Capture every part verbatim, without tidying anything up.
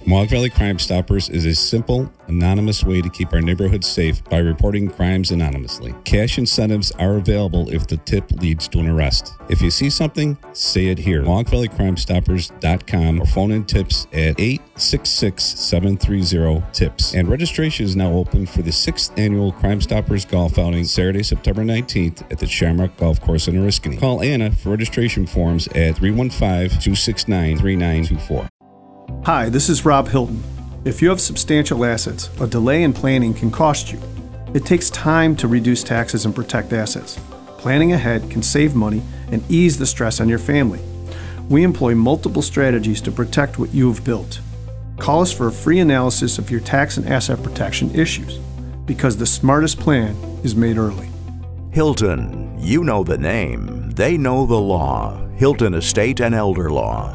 Mohawk Valley Crime Stoppers is a simple, anonymous way to keep our neighborhoods safe by reporting crimes anonymously. Cash incentives are available if the tip leads to an arrest. If you see something, say it here. Mohawk Valley Crime Stoppers dot com or phone in tips at eight six six, seven three zero, TIPS. And registration is now open for the sixth annual Crime Stoppers Golf Outing, Saturday, September nineteenth at the Shamrock Golf Course in Oriskany. Call Anna for registration forms at three one five, two six nine, three nine two four. Hi, this is Rob Hilton. If you have substantial assets, a delay in planning can cost you. It takes time to reduce taxes and protect assets. Planning ahead can save money and ease the stress on your family. We employ multiple strategies to protect what you have built. Call us for a free analysis of your tax and asset protection issues, because the smartest plan is made early. Hilton, you know the name. They know the law. Hilton Estate and Elder Law.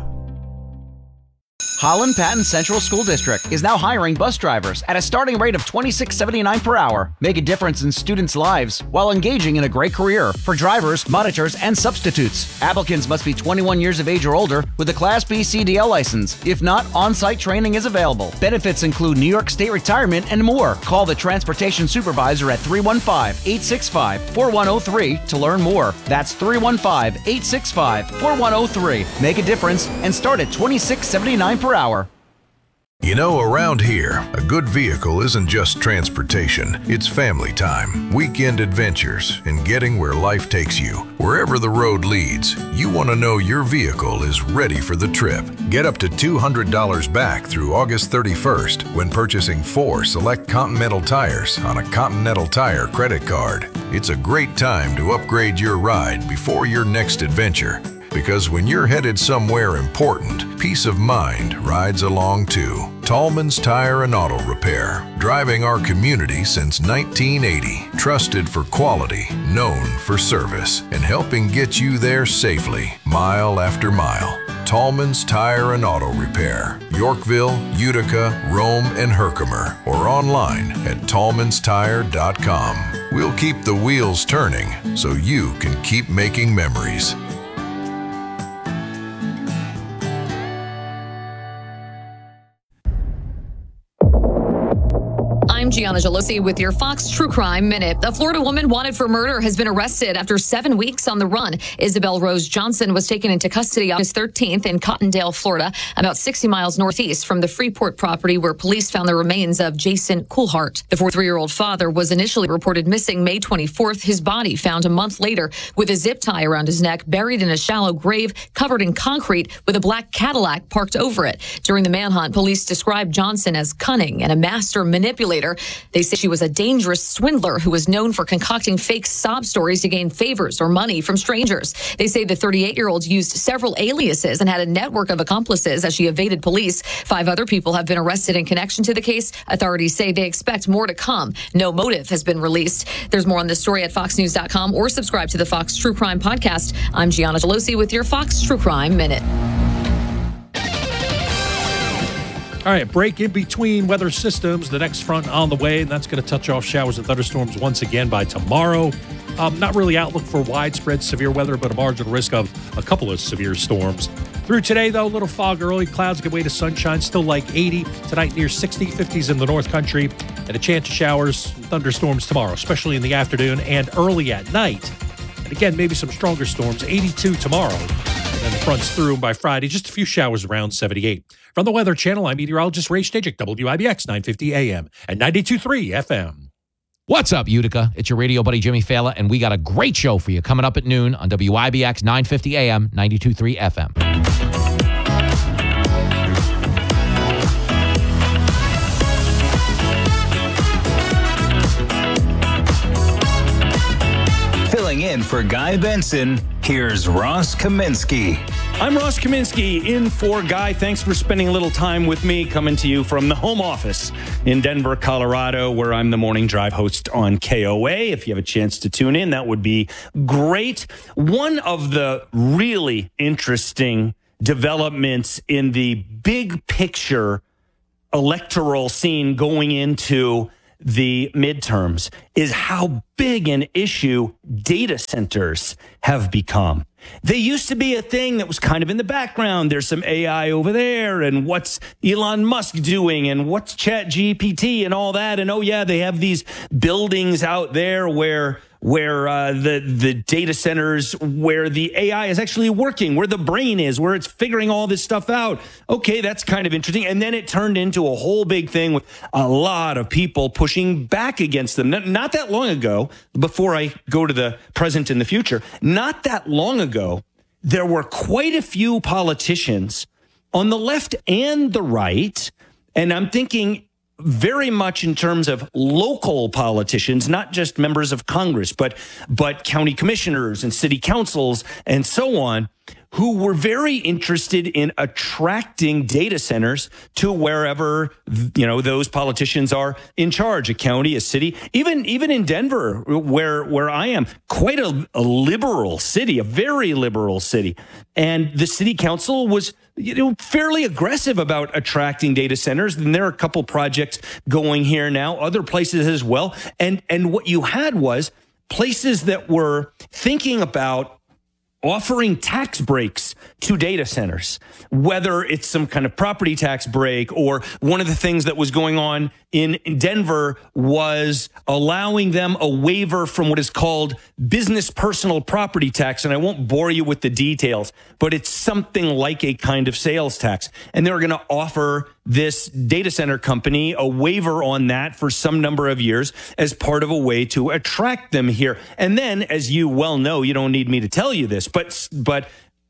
Holland Patton Central School District is now hiring bus drivers at a starting rate of twenty-six seventy-nine per hour. Make a difference in students' lives while engaging in a great career for drivers, monitors, and substitutes. Applicants must be twenty-one years of age or older with a Class B C D L license. If not, on-site training is available. Benefits include New York State retirement and more. Call the transportation supervisor at three one five, eight six five, four one zero three to learn more. That's three one five, eight six five, four one zero three. Make a difference and start at twenty-six seventy-nine per hour. You know, around here, a good vehicle isn't just transportation. It's family time, weekend adventures, and getting where life takes you. Wherever the road leads, you want to know your vehicle is ready for the trip. Get up to two hundred dollars back through August thirty-first when purchasing four select Continental tires on a Continental Tire credit card. It's a great time to upgrade your ride before your next adventure. Because when you're headed somewhere important, peace of mind rides along too. Tallman's Tire and Auto Repair, driving our community since nineteen eighty. Trusted for quality, known for service, and helping get you there safely, mile after mile. Tallman's Tire and Auto Repair, Yorkville, Utica, Rome, and Herkimer, or online at tallmans tire dot com. We'll keep the wheels turning so you can keep making memories. I'm Gianna Gelosi with your Fox True Crime Minute. A Florida woman wanted for murder has been arrested after seven weeks on the run. Isabel Rose Johnson was taken into custody August thirteenth in Cottondale, Florida, about sixty miles northeast from the Freeport property where police found the remains of Jason Coolhart. The forty-three-year-old father was initially reported missing May twenty-fourth. His body found a month later with a zip tie around his neck, buried in a shallow grave covered in concrete with a black Cadillac parked over it. During the manhunt, police described Johnson as cunning and a master manipulator. They say she was a dangerous swindler who was known for concocting fake sob stories to gain favors or money from strangers. They say the thirty-eight-year-old used several aliases and had a network of accomplices as she evaded police. Five other people have been arrested in connection to the case. Authorities say they expect more to come. No motive has been released. There's more on this story at fox news dot com or subscribe to the Fox True Crime Podcast. I'm Gianna Gelosi with your Fox True Crime Minute. All right, break in between weather systems. The next front on the way, and that's going to touch off showers and thunderstorms once again by tomorrow. Um, not really outlook for widespread severe weather, but a marginal risk of a couple of severe storms. Through today, though, a little fog early. Clouds give way to sunshine, still like eighty. Tonight, near sixty, fifties in the North Country. And a chance of showers and thunderstorms tomorrow, especially in the afternoon and early at night. And again, maybe some stronger storms, eighty-two tomorrow. And then the front's through by Friday, just a few showers around seventy-eight. From the Weather Channel, I'm meteorologist Ray Stajic, W I B X nine fifty A M and ninety-two point three F M. What's up, Utica? It's your radio buddy, Jimmy Fallon, and we got a great show for you coming up at noon on W I B X nine fifty A M, ninety-two point three F M. Filling in for Guy Benson, here's Ross Kaminsky. I'm Ross Kaminsky, in for Guy. Thanks for spending a little time with me, coming to you from the home office in Denver, Colorado, where I'm the morning drive host on K O A. If you have a chance to tune in, that would be great. One of the really interesting developments in the big picture electoral scene going into the midterms is how big an issue data centers have become. They used to be a thing that was kind of in the background. There's some A I over there, and what's Elon Musk doing, and what's Chat G P T and all that. And oh yeah, they have these buildings out there where where uh, the the data centers, where the A I is actually working, where the brain is, where it's figuring all this stuff out. Okay, that's kind of interesting. And then it turned into a whole big thing with a lot of people pushing back against them. Not, not that long ago, before I go to the present and the future, not that long ago, there were quite a few politicians on the left and the right, and I'm thinking very much in terms of local politicians, not just members of Congress, but but county commissioners and city councils and so on, who were very interested in attracting data centers to wherever, you know, those politicians are in charge, a county, a city, even even in Denver, where where I am, quite a, a liberal city, a very liberal city. And the city council was, you know, fairly aggressive about attracting data centers. And there are a couple projects going here now, other places as well. And and what you had was places that were thinking about offering tax breaks to data centers, whether it's some kind of property tax break, or one of the things that was going on in Denver was allowing them a waiver from what is called business personal property tax. And I won't bore you with the details, but it's something like a kind of sales tax. And they're going to offer this data center company a waiver on that for some number of years as part of a way to attract them here. And then, as you well know, you don't need me to tell you this, but but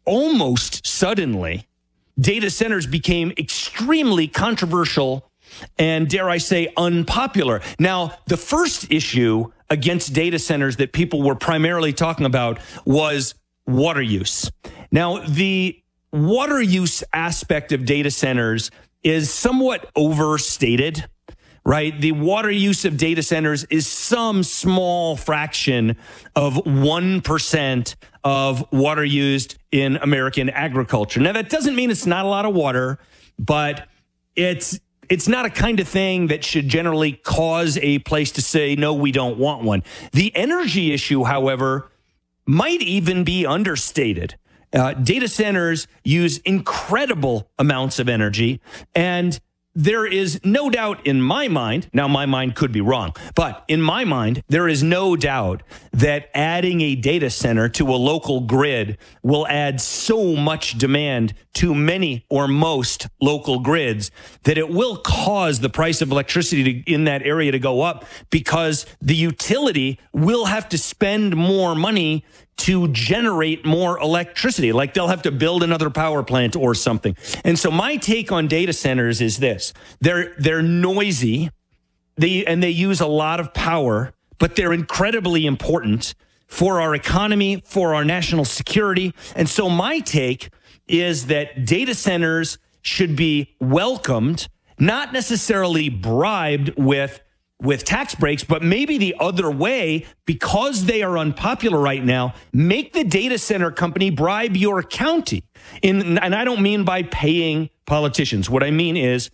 almost suddenly, data centers became extremely controversial and, dare I say, unpopular. Now, the first issue against data centers that people were primarily talking about was water use. Now, the water use aspect of data centers is somewhat overstated, right? The water use of data centers is some small fraction of one percent of water used in American agriculture. Now, that doesn't mean it's not a lot of water, but it's it's not a kind of thing that should generally cause a place to say, no, we don't want one. The energy issue, however, might even be understated. Uh, data centers use incredible amounts of energy, and there is no doubt in my mind, now my mind could be wrong, but in my mind, there is no doubt that adding a data center to a local grid will add so much demand to many or most local grids that it will cause the price of electricity to, in that area to go up, because the utility will have to spend more money to generate more electricity. Like they'll have to build another power plant or something. And so my take on data centers is this. They're they're noisy, they and they use a lot of power, but they're incredibly important for our economy, for our national security. And so my take is that data centers should be welcomed, not necessarily bribed with with tax breaks, but maybe the other way, because they are unpopular right now, make the data center company bribe your county. In, and I don't mean by paying politicians. What I mean is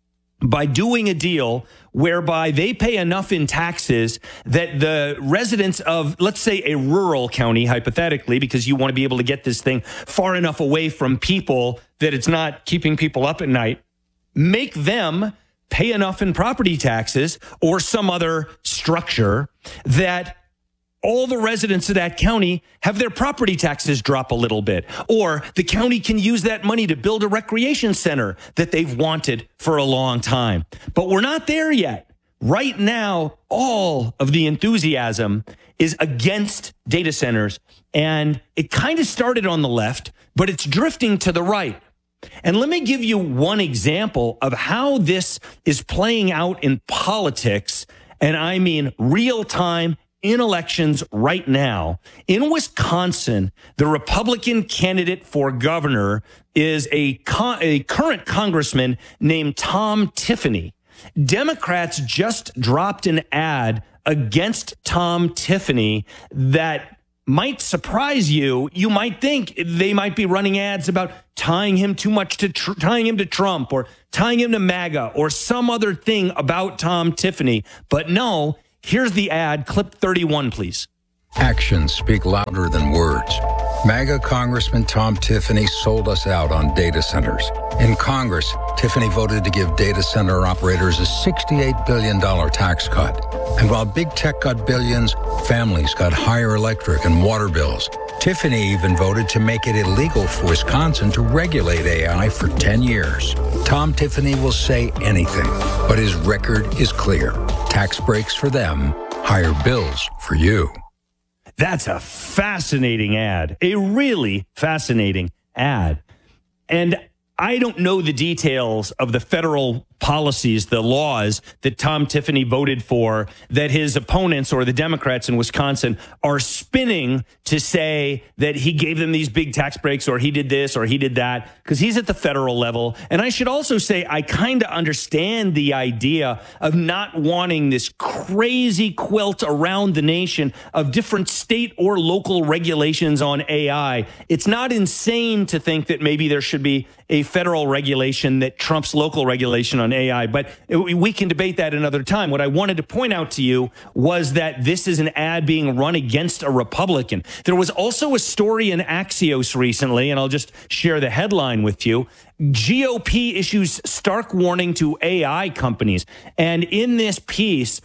by doing a deal whereby they pay enough in taxes that the residents of, let's say, a rural county, hypothetically, because you want to be able to get this thing far enough away from people that it's not keeping people up at night, make them pay enough in property taxes or some other structure that all the residents of that county have their property taxes drop a little bit. Or the county can use that money to build a recreation center that they've wanted for a long time. But we're not there yet. Right now, all of the enthusiasm is against data centers. And it kind of started on the left, but it's drifting to the right. And let me give you one example of how this is playing out in politics. And I mean real time in elections right now. In Wisconsin, the Republican candidate for governor is a, con- a current congressman named Tom Tiffany. Democrats just dropped an ad against Tom Tiffany that might surprise you. You might think they might be running ads about tying him too much to tr- tying him to Trump or tying him to MAGA or some other thing about Tom Tiffany. But no, here's the ad. Clip thirty-one, please. Actions speak louder than words. MAGA Congressman Tom Tiffany sold us out on data centers. In Congress, Tiffany voted to give data center operators a sixty-eight billion dollars tax cut. And while big tech got billions, families got higher electric and water bills. Tiffany even voted to make it illegal for Wisconsin to regulate A I for ten years. Tom Tiffany will say anything, but his record is clear. Tax breaks for them, higher bills for you. That's a fascinating ad, a really fascinating ad. And I don't know the details of the federal policies, the laws that Tom Tiffany voted for that his opponents or the Democrats in Wisconsin are spinning to say that he gave them these big tax breaks or he did this or he did that, because he's at the federal level. And I should also say I kind of understand the idea of not wanting this crazy quilt around the nation of different state or local regulations on A I. It's not insane to think that maybe there should be a federal regulation that trumps local regulation on A I, but we can debate that another time. What I wanted to point out to you was that this is an ad being run against a Republican. There was also a story in Axios recently, and I'll just share the headline with you. G O P issues stark warning to A I companies. And in this piece,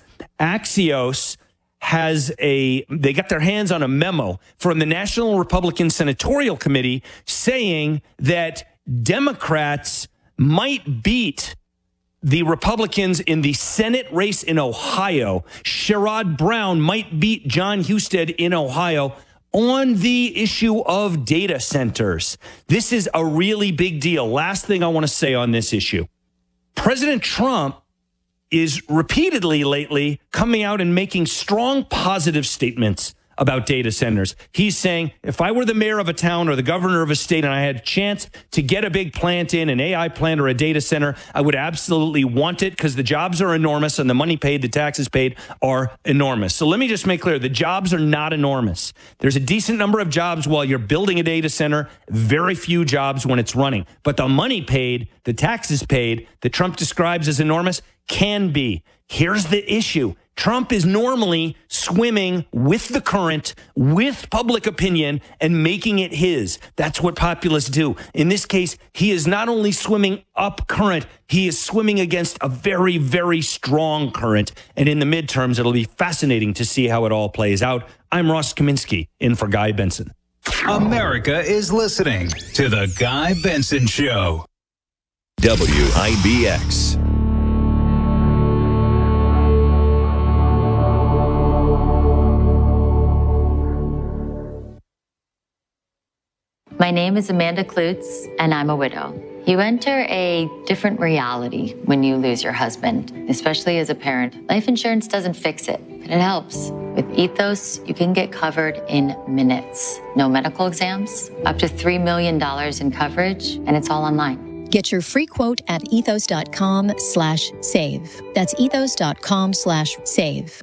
Axios has a, they got their hands on a memo from the National Republican Senatorial Committee saying that Democrats might beat the Republicans in the Senate race in Ohio. Sherrod Brown might beat John Husted in Ohio on the issue of data centers. This is a really big deal. Last thing I want to say on this issue. President Trump is repeatedly lately coming out and making strong positive statements about data centers. He's saying, if I were the mayor of a town or the governor of a state and I had a chance to get a big plant in, an A I plant or a data center, I would absolutely want it because the jobs are enormous and the money paid, the taxes paid are enormous. So let me just make clear, the jobs are not enormous. There's a decent number of jobs while you're building a data center, very few jobs when it's running. But the money paid, the taxes paid, that Trump describes as enormous, can be. Here's the issue. Trump is normally swimming with the current, with public opinion, and making it his. That's what populists do. In this case, he is not only swimming up current, he is swimming against a very, very strong current. And in the midterms, it'll be fascinating to see how it all plays out. I'm Ross Kaminsky, in for Guy Benson. America is listening to The Guy Benson Show. W I B X. My name is Amanda Klutz, and I'm a widow. You enter a different reality when you lose your husband, especially as a parent. Life insurance doesn't fix it, but it helps. With Ethos, you can get covered in minutes. No medical exams, up to three million dollars in coverage, and it's all online. Get your free quote at ethos.com slash save. That's ethos.com slash save.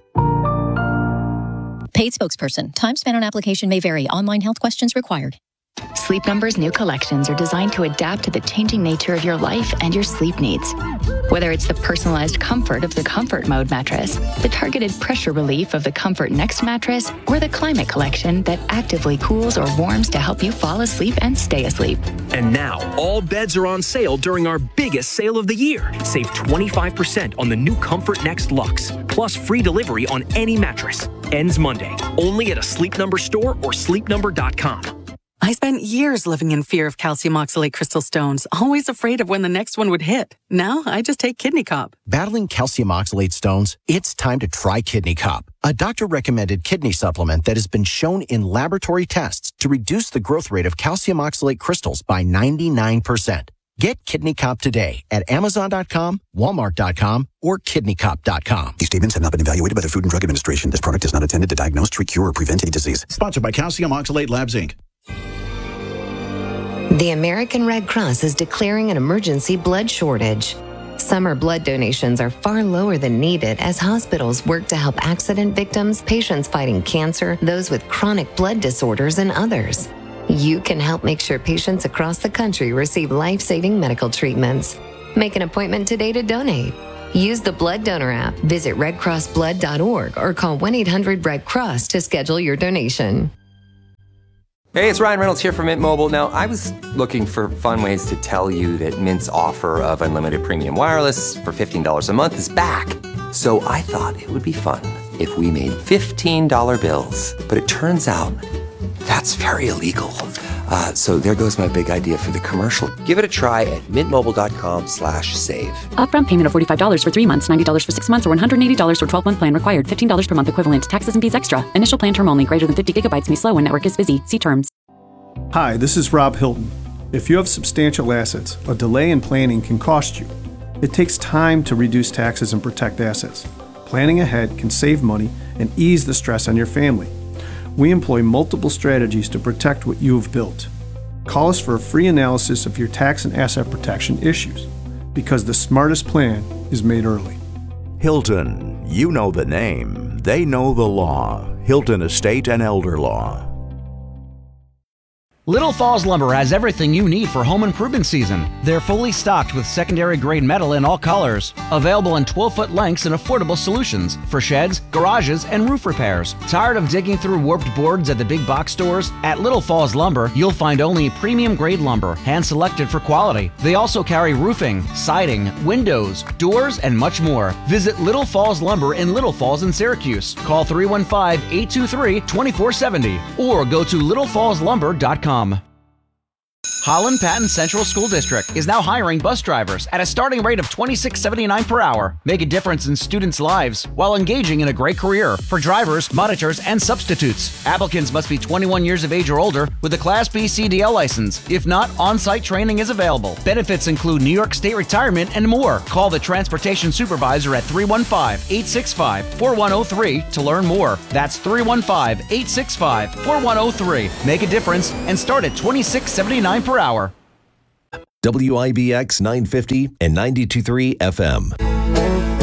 Paid spokesperson. Time spent on application may vary. Online health questions required. Sleep Number's new collections are designed to adapt to the changing nature of your life and your sleep needs. Whether it's the personalized comfort of the Comfort Mode mattress, the targeted pressure relief of the Comfort Next mattress, or the Climate Collection that actively cools or warms to help you fall asleep and stay asleep. And now, all beds are on sale during our biggest sale of the year. Save twenty-five percent on the new Comfort Next Luxe, plus free delivery on any mattress. Ends Monday, only at a Sleep Number store or sleep number dot com. I spent years living in fear of calcium oxalate crystal stones, always afraid of when the next one would hit. Now, I just take Kidney Cop. Battling calcium oxalate stones? It's time to try Kidney Cop, a doctor-recommended kidney supplement that has been shown in laboratory tests to reduce the growth rate of calcium oxalate crystals by ninety-nine percent. Get Kidney Cop today at amazon dot com, walmart dot com, or kidney cop dot com. These statements have not been evaluated by the Food and Drug Administration. This product is not intended to diagnose, treat, cure, or prevent any disease. Sponsored by Calcium Oxalate Labs, Incorporated. The American Red Cross is declaring an emergency blood shortage. Summer blood donations are far lower than needed as hospitals work to help accident victims, patients fighting cancer, those with chronic blood disorders, and others. You can help make sure patients across the country receive life-saving medical treatments. Make an appointment today to donate. Use the Blood Donor app, visit red cross blood dot org, or call one eight hundred red cross to schedule your donation. Hey, it's Ryan Reynolds here from Mint Mobile. Now, I was looking for fun ways to tell you that Mint's offer of unlimited premium wireless for fifteen dollars a month is back. So I thought it would be fun if we made fifteen dollar bills. But it turns out that's very illegal. Uh, so there goes my big idea for the commercial. Give it a try at mintmobile.com slash save. Upfront payment of forty-five dollars for three months, ninety dollars for six months, or one hundred eighty dollars for twelve-month plan required. fifteen dollars per month equivalent. Taxes and fees extra. Initial plan term only. Greater than fifty gigabytes may slow when network is busy. See terms. Hi, this is Rob Hilton. If you have substantial assets, a delay in planning can cost you. It takes time to reduce taxes and protect assets. Planning ahead can save money and ease the stress on your family. We employ multiple strategies to protect what you have built. Call us for a free analysis of your tax and asset protection issues, because the smartest plan is made early. Hilton, you know the name, they know the law. Hilton Estate and Elder Law. Little Falls Lumber has everything you need for home improvement season. They're fully stocked with secondary grade metal in all colors. Available in twelve-foot lengths and affordable solutions for sheds, garages, and roof repairs. Tired of digging through warped boards at the big box stores? At Little Falls Lumber, you'll find only premium grade lumber, hand-selected for quality. They also carry roofing, siding, windows, doors, and much more. Visit Little Falls Lumber in Little Falls in Syracuse. Call three one five, eight two three, two four seven zero or go to little falls lumber dot com. Holland Patton Central School District is now hiring bus drivers at a starting rate of twenty-six seventy-nine per hour. Make a difference in students' lives while engaging in a great career for drivers, monitors, and substitutes. Applicants must be twenty-one years of age or older with a Class B C D L license. If not, on-site training is available. Benefits include New York State retirement and more. Call the transportation supervisor at three one five, eight six five, four one zero three to learn more. That's three one five, eight six five, four one zero three. Make a difference and start at twenty-six seventy-nine per hour. W I B X nine fifty and ninety-two point three F M.